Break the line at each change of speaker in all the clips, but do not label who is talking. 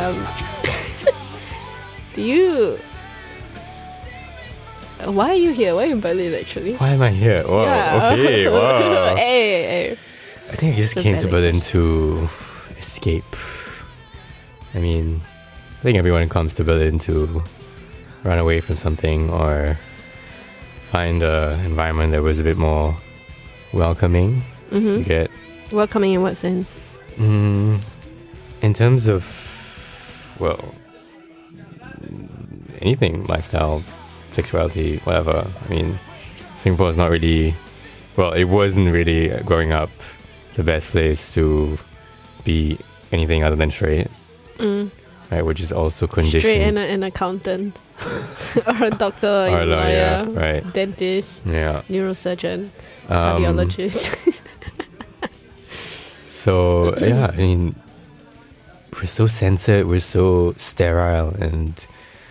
Do you... Why are you here? Why are you in Berlin, actually?
Why am I here? Wow,
Yeah.
okay, wow.
Hey.
I think I just
So
came to
valid.
Berlin to escape. I mean, I think everyone comes to Berlin to run away from something or find an environment that was a bit more welcoming. You
Mm-hmm.
get
Welcoming in what sense?
in terms of, well, anything, lifestyle, sexuality, whatever. I mean, Singapore is not really, well, it wasn't really growing up the best place to be anything other than straight,
Mm.
right? Which is also conditioned.
Straight and an accountant. Or a doctor,
Or a lawyer,
lawyer,
right?
dentist,
Yeah.
neurosurgeon, cardiologist.
So, yeah, I mean, we're so censored, we're so sterile, and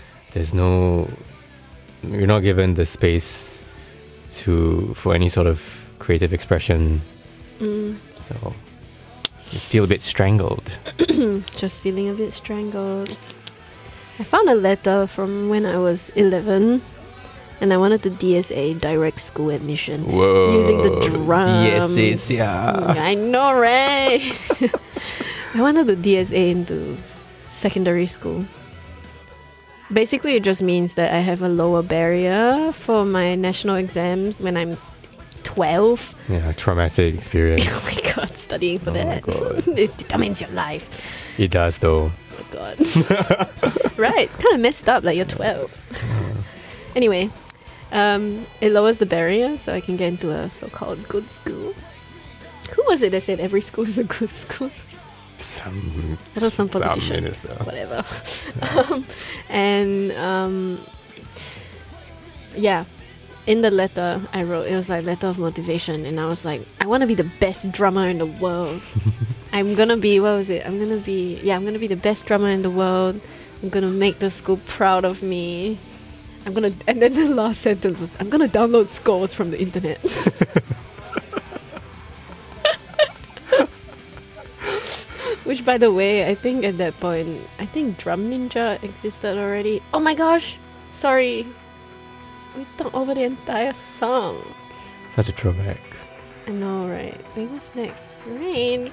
you're not given the space for any sort of creative expression.
Mm.
So, you feel a bit strangled.
Just feeling a bit strangled. I found a letter from when I was 11 and I wanted to DSA, direct school admission.
Whoa.
Using the drums.
DSAs, yeah.
I know, right? I wanted to DSA into secondary school. Basically, it just means that I have a lower barrier for my national exams when I'm 12.
Yeah, traumatic experience.
Oh my god, studying for
Oh my
that.
God.
It determines your life.
It does, though.
Oh god. Right, it's kind of messed up, like you're 12. Anyway, it lowers the barrier so I can get into a so-called good school. Who was it that said every school is a good school?
Some
That was some politician.
minister.
Whatever. Yeah, in the letter I wrote, it was like letter of motivation, and I was like, I want to be the best drummer in the world. I'm gonna be I'm gonna be the best drummer in the world. I'm gonna make the school proud of me. And then the last sentence was, I'm gonna download scores from the internet. Which, by the way, I think at that point, Drum Ninja existed already. Oh my gosh! Sorry. We talked over the entire song.
Such a throwback.
I know, right? Wait, what's next? Rain.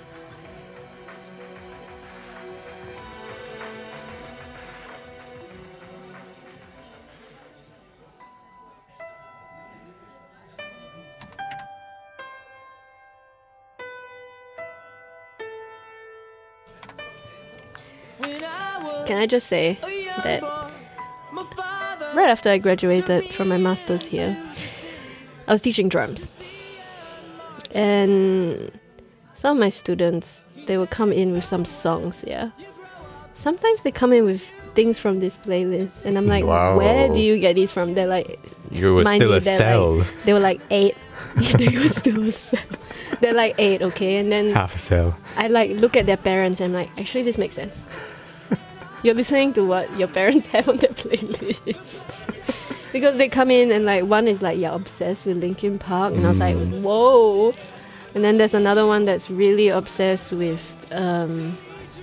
Can I just say that right after I graduated from my master's here, I was teaching drums. And some of my students, they would come in with some songs, yeah. Sometimes they come in with things from this playlist, and I'm like,
Wow.
where do you get these from? They're like,
You were
mind
still
you,
a
they're
cell.
like- they were like 8. They were still a cell. They're like 8, okay? And then
Half a cell.
I like look at their parents and I'm like, actually this makes sense. You're listening to what your parents have on their playlist. Because they come in and like one is like, yeah, obsessed with Linkin Park, and I was like, whoa. And then there's another one that's really obsessed with oh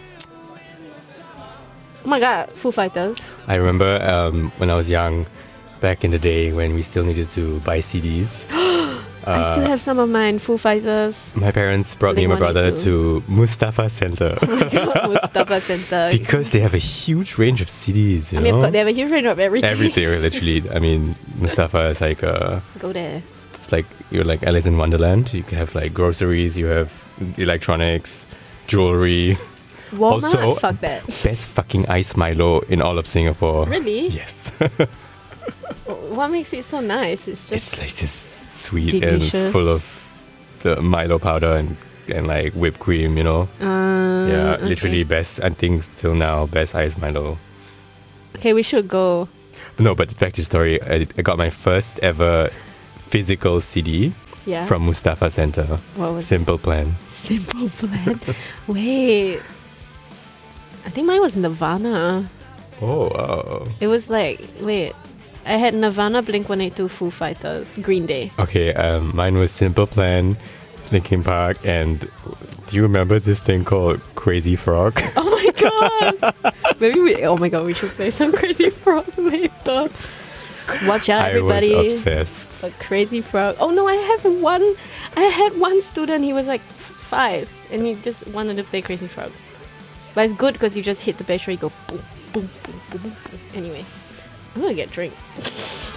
my god, Foo Fighters.
I remember when I was young, back in the day when we still needed to buy CDs.
I still have some of mine, Foo Fighters.
My parents brought me and my brother to Mustafa Center
Mustafa Center.
because they have a huge range of CDs. You
I mean, of
know?
course, they have a huge range of everything.
Everything, literally. I mean, Mustafa is like
Go there.
it's like you're like Alice in Wonderland. You can have like groceries, you have electronics, jewelry.
Walmart?
Also-
Fuck that.
Best fucking ice Milo in all of Singapore.
Really?
Yes.
What makes it so nice? It's just
It's like just sweet
delicious.
and full of the Milo powder and like whipped cream, you know. Yeah,
okay.
literally best. I think till now best ice Milo.
Okay, we should go.
No, but back to the story. I got my first ever physical CD
Yeah.
from Mustafa Center.
What was
Simple Plan.
Simple Plan? Wait. I think mine was Nirvana.
Oh wow.
It was like, wait. I had Nirvana, Blink-182, Foo Fighters, Green Day.
Okay, mine was Simple Plan, Linkin Park, and do you remember this thing called Crazy Frog?
Oh my god! Maybe we should play some Crazy Frog later. Watch out, everybody!
I was obsessed.
A Crazy Frog. Oh no, I had one student. He was like 5, and he just wanted to play Crazy Frog. But it's good because you just hit the bass drum, you go boom, boom, boom, boom, boom. Anyway, I'm gonna get a drink.